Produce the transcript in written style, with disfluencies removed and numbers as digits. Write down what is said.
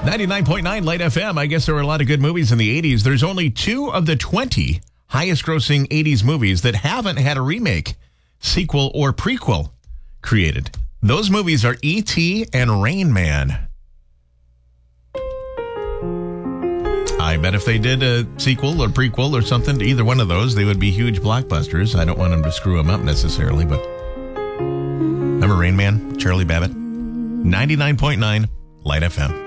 99.9 Light FM. I guess there were a lot of good movies in the 80s. There's only 2 of the 20 highest grossing 80s movies that haven't had a remake, sequel, or prequel created. Those movies are E.T. and Rain Man. I bet if they did a sequel or prequel or something to either one of those, they would be huge blockbusters. I don't want them to screw them up necessarily, but remember Rain Man, Charlie Babbitt? 99.9 Light FM.